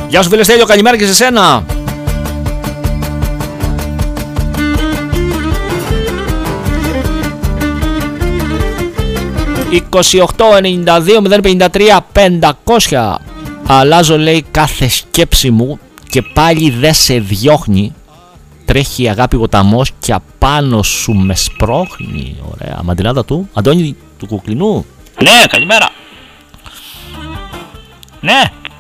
Γεια σου φίλε Στέλιο, καλημέρα και σε σένα. «28-92-053-500». Αλλάζω, λέει, κάθε σκέψη μου και πάλι δε σε διώχνει. Τρέχει η αγάπη ποταμός και απάνω σου με σπρώχνει. Ωραία. Μαντινάδα του Αντώνη του Κουκλινού. Ναι, καλημέρα. Ναι.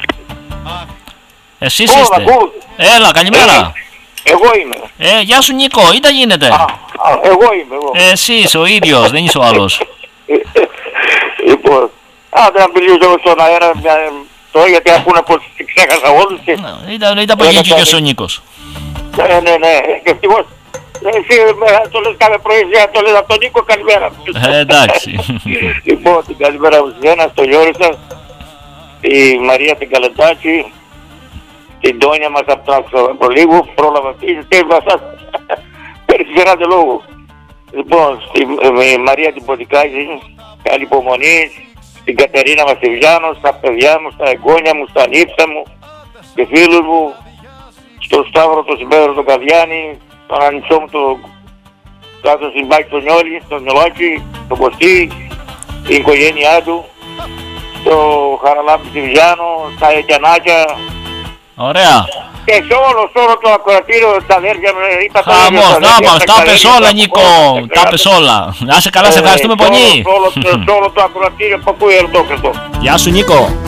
Εσείς είστε. Έλα, καλημέρα. Εγώ είμαι. Γεια σου Νίκο, ή τα γίνεται. Εγώ είμαι. Εσύ είσαι ο ίδιος, δεν είσαι ο άλλος. Λοιπόν, δεν μιλήσω στον αέρα τώρα γιατί ακούνε πως ξέχασα όλους. Ήταν παγγελικός ο Νίκος. Ναι, και ευτυχώς. Εσύ το λες κάθε πρωί, το λες από τον Νίκο, καλημέρα. Εντάξει. Λοιπόν, την καλημέρα μου σένα, στο Λιώρισα, τη Μαρία την Καλετάκη, την Τόνια μας από λίγο, πρόλαβα και σας περισφεράτε λόγο. Λοιπόν, στη Μαρία την Ποτικάκη, καλή υπομονή, στην Κατερίνα Βασιλιάνο, στα παιδιά μου, στα εγγόνια μου, στα νύψα μου και φίλους μου, στον Σταύρο τον Συμπέδρο τον Καδιάνη, τον Ανιψό μου τον κάτω στην Μπάκη τον Νιόλη, τον Νιολάκη, τον Κωστή, η οικογένειά του, στο Χαραλάμπη Σιβιάνο, στα Εκιανάκια. Ωραία. Και σε όλο το ακροατήριο, τα αδέρφια μου, είπα τα αδέρφια. Χαμός, τα πες όλα Νίκο, τα πες όλα. Να είσαι καλά, σε ευχαριστούμε πολύ. Σε όλο το ακροατήριο που ακούει Ερντόκριτο. Γεια σου Νίκο.